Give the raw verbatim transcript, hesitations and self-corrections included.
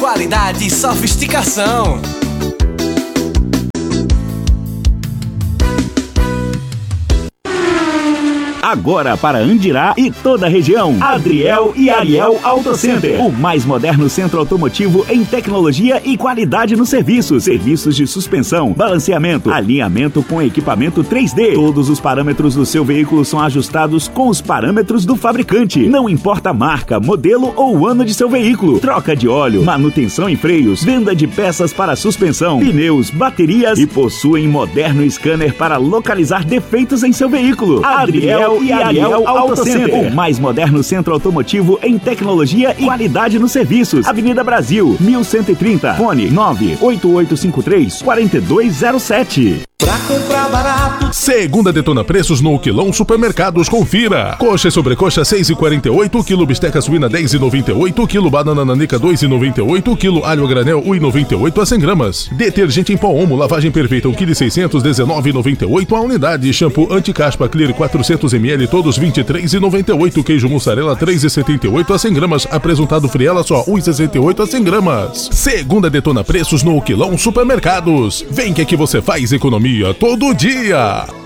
qualidade e sofisticação. Agora para Andirá e toda a região, Adriel e Ariel Auto Center, o mais moderno centro automotivo em tecnologia e qualidade no serviço. Serviços de suspensão, balanceamento, alinhamento com equipamento três D. Todos os parâmetros do seu veículo são ajustados com os parâmetros do fabricante. Não importa a marca, modelo ou ano de seu veículo. Troca de óleo, manutenção em freios, venda de peças para suspensão, pneus, baterias e possuem moderno scanner para localizar defeitos em seu veículo. Adriel e Ariel Auto Center, o mais moderno centro automotivo em tecnologia e qualidade nos serviços. Avenida Brasil, mil cento e trinta, fone nove oito oito cinco três, quatro dois zero sete. Pra comprar barato. Segunda detona preços no Quilão Supermercados, confira. Coxa e sobrecoxa seis e quarenta e oito, quilo bisteca suína dez e noventa e oito, quilo banana nanica dois e noventa e oito, quilo alho a granel um e noventa e oito a cem gramas. Detergente em pó Omo, lavagem perfeita um quilo e seiscentos, dezenove e noventa e oito a unidade. Shampoo anti-caspa Clear quatrocentos mililitros, todos vinte e três e noventa e oito. Queijo mussarela três e setenta e oito a cem gramas. Apresentado Friela só um e sessenta e oito a cem gramas. Segunda detona preços no Quilão Supermercados. Vem que aqui você faz economia todo dia.